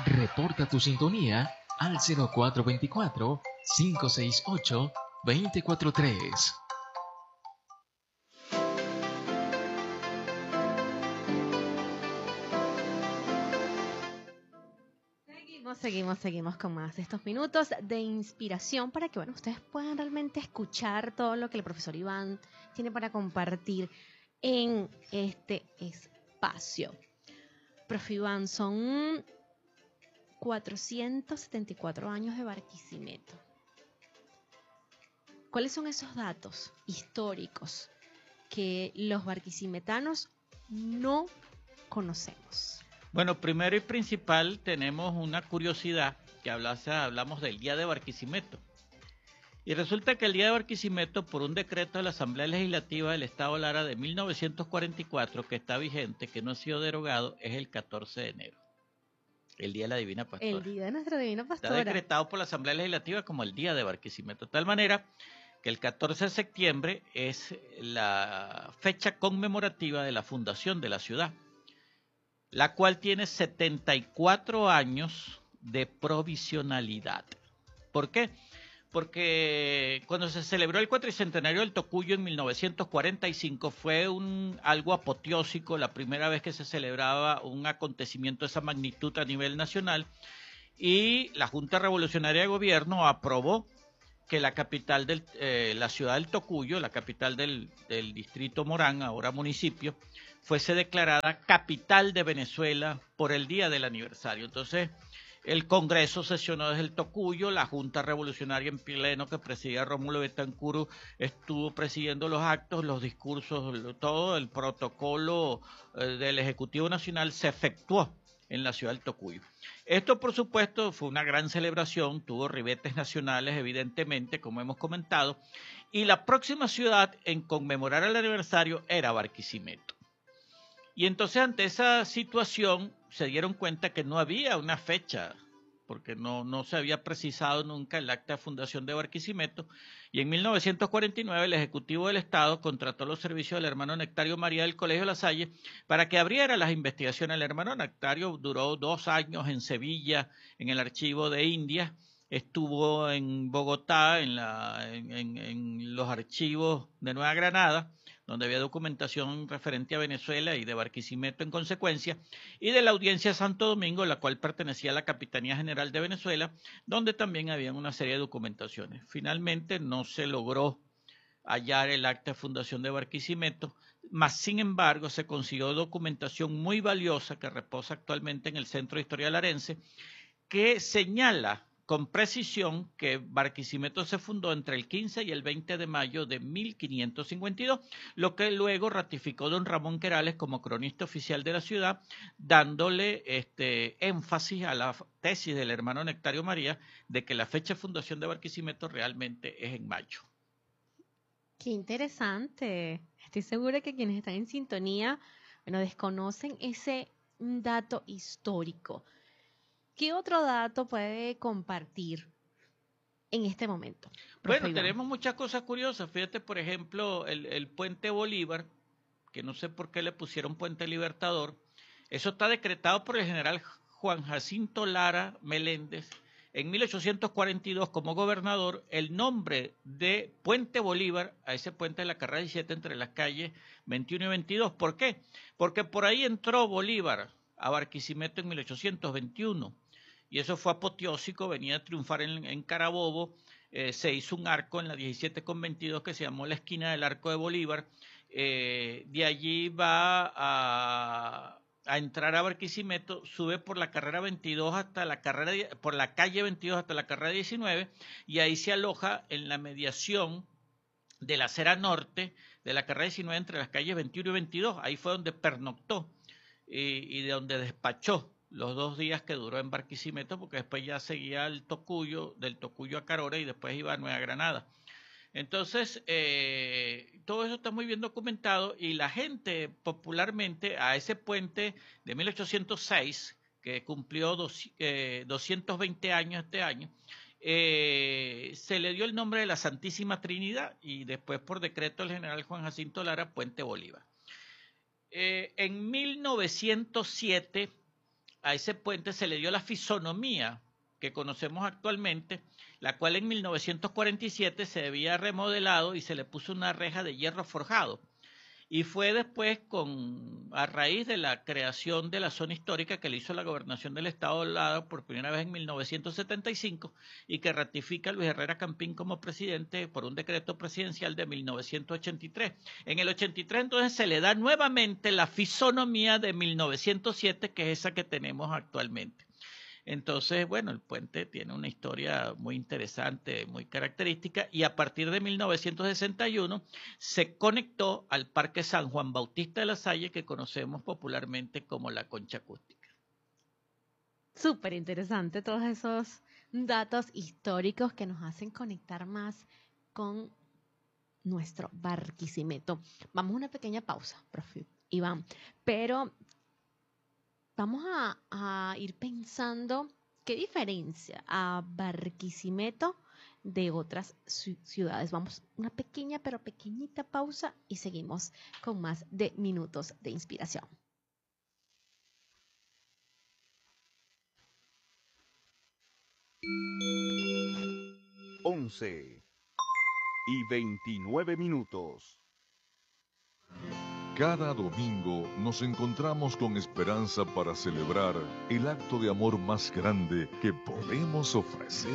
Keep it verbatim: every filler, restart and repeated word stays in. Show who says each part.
Speaker 1: Reporta tu sintonía al cero cuatro dos cuatro, cinco seis ocho, dos cuatro tres.
Speaker 2: Seguimos, seguimos, seguimos con más de estos minutos de inspiración para que, bueno, ustedes puedan realmente escuchar todo lo que el profesor Iván tiene para compartir en este espacio. Profe Iván, son cuatrocientos setenta y cuatro años de Barquisimeto. ¿Cuáles son esos datos históricos que los barquisimetanos no conocemos?
Speaker 3: Bueno, primero y principal tenemos una curiosidad que hablase, hablamos del Día de Barquisimeto. Y resulta que el Día de Barquisimeto, por un decreto de la Asamblea Legislativa del Estado Lara de mil novecientos cuarenta y cuatro, que está vigente, que no ha sido derogado, es el catorce de enero. El Día de la Divina Pastora.
Speaker 2: El Día de nuestra Divina Pastora.
Speaker 3: Está decretado por la Asamblea Legislativa como el Día de Barquisimeto. De tal manera que el catorce de septiembre es la fecha conmemorativa de la fundación de la ciudad, la cual tiene setenta y cuatro años de provisionalidad. ¿Por qué? Porque cuando se celebró el cuatricentenario del Tocuyo en mil novecientos cuarenta y cinco fue un, algo apoteósico, la primera vez que se celebraba un acontecimiento de esa magnitud a nivel nacional, y la Junta Revolucionaria de Gobierno aprobó que la capital de eh, la ciudad del Tocuyo, la capital del, del distrito Morán, ahora municipio, fuese declarada capital de Venezuela por el día del aniversario. Entonces, el Congreso sesionó desde el Tocuyo, la Junta Revolucionaria en pleno que presidía Rómulo Betancourt estuvo presidiendo los actos, los discursos, todo el protocolo eh, del Ejecutivo Nacional se efectuó en la ciudad del Tocuyo. Esto, por supuesto, fue una gran celebración, tuvo ribetes nacionales, evidentemente, como hemos comentado, y la próxima ciudad en conmemorar el aniversario era Barquisimeto. Y entonces, ante esa situación, se dieron cuenta que no había una fecha, porque no, no se había precisado nunca el acta de fundación de Barquisimeto, y en mil novecientos cuarenta y nueve el Ejecutivo del Estado contrató los servicios del hermano Nectario María del Colegio La Salle para que abriera las investigaciones. El hermano Nectario duró dos años en Sevilla, en el Archivo de Indias, estuvo en Bogotá, en, la, en, en, en los archivos de Nueva Granada, donde había documentación referente a Venezuela y de Barquisimeto en consecuencia, y de la Audiencia de Santo Domingo, la cual pertenecía a la Capitanía General de Venezuela, donde también había una serie de documentaciones. Finalmente no se logró hallar el acta de fundación de Barquisimeto, mas sin embargo se consiguió documentación muy valiosa que reposa actualmente en el Centro de Historia Larense, que señala con precisión que Barquisimeto se fundó entre el quince y el veinte de mayo de mil quinientos cincuenta y dos, lo que luego ratificó don Ramón Querales como cronista oficial de la ciudad, dándole este énfasis a la tesis del hermano Nectario María de que la fecha de fundación de Barquisimeto realmente es en mayo.
Speaker 2: Qué interesante. Estoy segura que quienes están en sintonía, bueno, desconocen ese dato histórico. ¿Qué otro dato puede compartir en este momento, profe
Speaker 3: Bueno,
Speaker 2: Iván?
Speaker 3: tenemos muchas cosas curiosas. Fíjate, por ejemplo, el, el puente Bolívar, que no sé por qué le pusieron puente Libertador. Eso está decretado por el general Juan Jacinto Lara Meléndez en mil ochocientos cuarenta y dos como gobernador. El nombre de Puente Bolívar a ese puente de la carrera diecisiete entre las calles veintiuno y veintidós. ¿Por qué? Porque por ahí entró Bolívar a Barquisimeto en mil ochocientos veintiuno. Y eso fue apoteósico, venía a triunfar en, en Carabobo, eh, se hizo un arco en la diecisiete con veintidós que se llamó la esquina del Arco de Bolívar, eh, de allí va a, a entrar a Barquisimeto, sube por la carrera veintidós hasta la carrera, por la calle veintidós hasta la carrera diecinueve, y ahí se aloja en la mediación de la acera norte de la carrera diecinueve entre las calles veintiuno y veintidós, ahí fue donde pernoctó y, y de donde despachó los dos días que duró en Barquisimeto, porque después ya seguía el Tocuyo, del Tocuyo a Carora y después iba a Nueva Granada. Entonces, eh, todo eso está muy bien documentado y la gente popularmente a ese puente de mil ochocientos seis, que cumplió dos, eh, doscientos veinte años este año, eh, se le dio el nombre de la Santísima Trinidad y después por decreto del general Juan Jacinto Lara, Puente Bolívar. Eh, en mil novecientos siete a ese puente se le dio la fisonomía que conocemos actualmente, la cual en mil novecientos cuarenta y siete se había remodelado y se le puso una reja de hierro forjado. Y fue después, con a raíz de la creación de la zona histórica que le hizo la gobernación del estado de Lara por primera vez en mil novecientos setenta y cinco y que ratifica a Luis Herrera Campín como presidente por un decreto presidencial de mil novecientos ochenta y tres. En el ochenta y tres entonces se le da nuevamente la fisonomía de mil novecientos siete, que es esa que tenemos actualmente. Entonces, bueno, el puente tiene una historia muy interesante, muy característica, y a partir de mil novecientos sesenta y uno se conectó al Parque San Juan Bautista de la Salle, que conocemos popularmente como la Concha Acústica.
Speaker 2: Súper interesante todos esos datos históricos que nos hacen conectar más con nuestro Barquisimeto. Vamos a una pequeña pausa, profe Iván, pero vamos a, a ir pensando qué diferencia a Barquisimeto de otras ciudades. Vamos a una pequeña pero pequeñita pausa y seguimos con más de Minutos de Inspiración.
Speaker 4: once y veintinueve minutos.
Speaker 5: Cada domingo nos encontramos con esperanza para celebrar el acto de amor más grande que podemos ofrecer